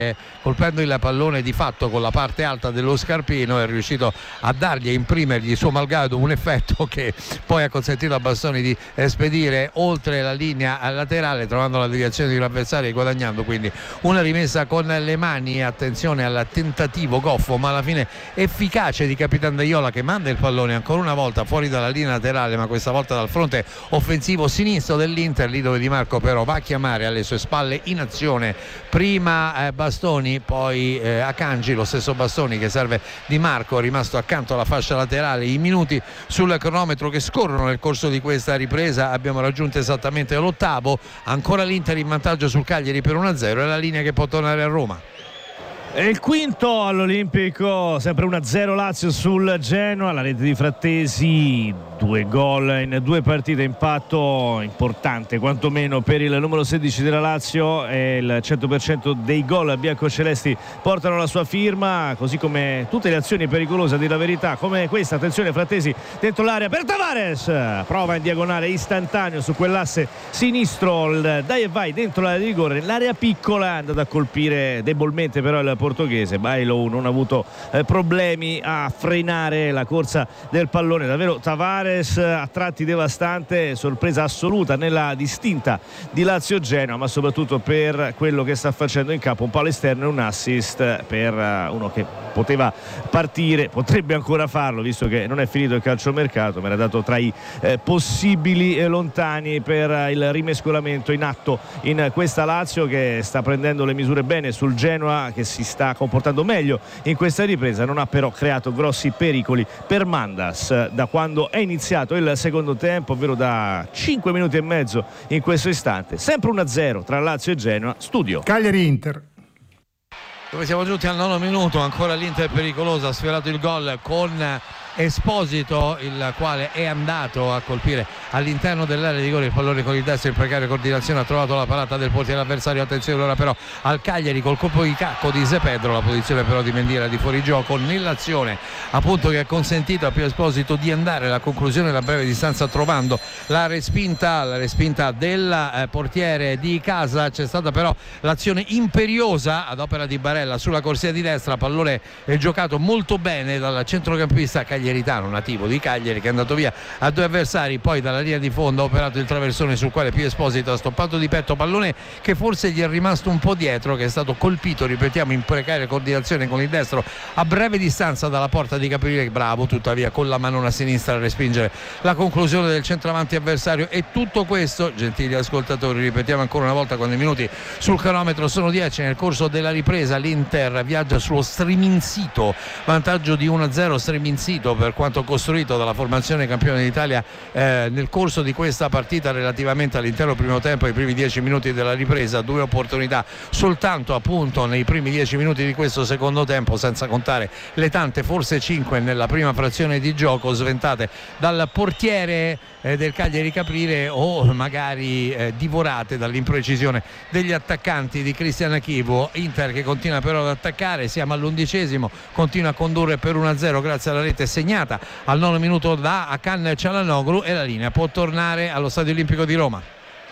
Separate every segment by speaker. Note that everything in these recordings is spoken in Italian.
Speaker 1: colpendo il pallone di fatto con la parte alta dello scarpino è riuscito a dargli, a imprimergli suo malgrado un effetto che poi ha consentito a Bastoni di spedire oltre la linea laterale, trovando la deviazione di un avversario e guadagnando quindi una rimessa con le mani. Attenzione al tentativo goffo ma alla fine efficace di Capitan Daiola, che manda il pallone ancora una volta fuori dalla linea laterale, ma questa volta dal fronte offensivo sinistro dell'Inter, lì dove Di Marco però va a chiamare alle sue spalle in azione prima Bastoni, poi Akanji, lo stesso Bastoni che serve Di Marco, rimasto accanto alla fascia laterale. I minuti sul cronometro che scorrono nel corso di questa ripresa, abbiamo raggiunto esattamente l'8º, ancora l'Inter in vantaggio sul Cagliari per 1-0, è la linea che può tornare a Roma.
Speaker 2: E il quinto all'Olimpico, sempre 1-0 Lazio sul Genoa, la rete di Frattesi, 2 gol in 2 partite, impatto importante quantomeno per il numero 16 della Lazio, e il 100% dei gol biancocelesti portano la sua firma, così come tutte le azioni pericolose, a dire la verità, come questa. Attenzione, Frattesi dentro l'area per Tavares, prova in diagonale istantaneo su quell'asse sinistro, il dai e vai dentro l'area di rigore, l'area piccola, è andato a colpire debolmente però il portoghese. Bailo non ha avuto problemi a frenare la corsa del pallone, davvero Tavares a tratti devastante, sorpresa assoluta nella distinta di Lazio-Genoa, ma soprattutto per quello che sta facendo in campo, un palo esterno e un assist per uno che poteva partire, potrebbe ancora farlo visto che non è finito il calciomercato, ma era dato tra i possibili lontani per il rimescolamento in atto in questa Lazio, che sta prendendo le misure bene sul Genoa, che si sta comportando meglio in questa ripresa, non ha però creato grossi pericoli per Mandas da quando è iniziato il secondo tempo, ovvero da 5 minuti e mezzo in questo istante. Sempre 1-0 tra Lazio e Genoa. Studio
Speaker 3: Cagliari-Inter,
Speaker 1: dove siamo giunti al 9° minuto, ancora l'Inter pericolosa, ha sfiorato il gol con Esposito, il quale è andato a colpire all'interno dell'area di rigore il pallone con il destro, in precaria coordinazione ha trovato la parata del portiere avversario. Attenzione ora però al Cagliari col colpo di cacco di Zepedro, la posizione però di Mendiera di fuorigioco nell'azione appunto che ha consentito a Pio Esposito di andare alla conclusione da breve distanza, trovando la respinta del portiere di casa. C'è stata però l'azione imperiosa ad opera di Barella sulla corsia di destra, pallone giocato molto bene dal centrocampista caglieritano nativo di Cagliari, che è andato via a 2 avversari, poi dalla linea di fondo ha operato il traversone sul quale Pio Esposito ha stoppato di petto, pallone che forse gli è rimasto un po' dietro, che è stato colpito, ripetiamo, in precaria coordinazione con il destro a breve distanza dalla porta di Caprile, bravo tuttavia con la mano a sinistra a respingere la conclusione del centravanti avversario. E tutto questo, gentili ascoltatori, ripetiamo ancora una volta, quando i minuti sul cronometro sono 10 nel corso della ripresa, l'Inter viaggia sullo striminzito vantaggio di 1-0, striminzito per quanto costruito dalla formazione campione d'Italia nel corso di questa partita relativamente all'intero primo tempo, ai primi 10 minuti della ripresa. 2 opportunità soltanto appunto nei primi 10 minuti di questo secondo tempo, senza contare le tante, forse 5 nella prima frazione di gioco, sventate dal portiere del Cagliari Caprile o magari divorate dall'imprecisione degli attaccanti di Cristian Chivo. Inter che continua però ad attaccare, siamo all'11°, continua a condurre per 1-0 grazie alla rete segnata al 9° minuto da Hakan Çalhanoğlu, e la linea può tornare allo Stadio Olimpico di Roma.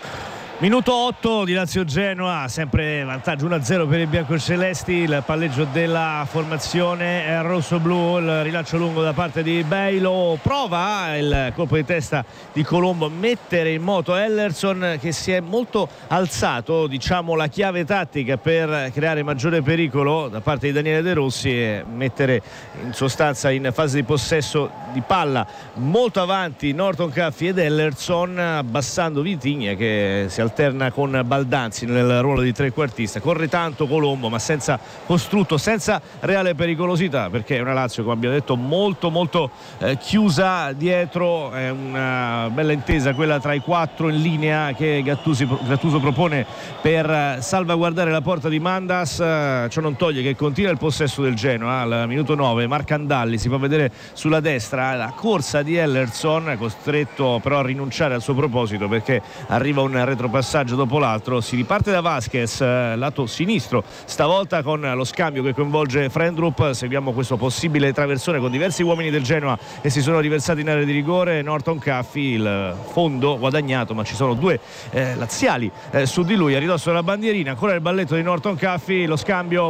Speaker 2: Minuto 8 di Lazio-Genoa, sempre vantaggio 1-0 per i biancocelesti, il palleggio della formazione rosso-blu, il rilancio lungo da parte di Bailo, prova il colpo di testa di Colombo, mettere in moto Ellerson, che si è molto alzato, diciamo la chiave tattica per creare maggiore pericolo da parte di Daniele De Rossi, e mettere in sostanza in fase di possesso di palla molto avanti Norton Caffi ed Ellerson, abbassando Vitigna che si alterna con Baldanzi nel ruolo di trequartista. Corre tanto Colombo ma senza costrutto, senza reale pericolosità, perché è una Lazio, come abbiamo detto, molto chiusa dietro. È una bella intesa quella tra i 4 in linea che Gattuso propone per salvaguardare la porta di Mandas. Ciò non toglie che continua il possesso del Genoa. Al minuto 9 Marcandalli si fa vedere sulla destra, la corsa di Ellerson, costretto però a rinunciare al suo proposito perché arriva un retropassaggio passaggio dopo l'altro. Si riparte da Vasquez, lato sinistro, stavolta con lo scambio che coinvolge Frendrup. Seguiamo questo possibile traversone con diversi uomini del Genoa e si sono riversati in area di rigore. Norton Caffi, il fondo guadagnato, ma ci sono due laziali su di lui a ridosso della bandierina. Ancora il balletto di Norton Caffi, lo scambio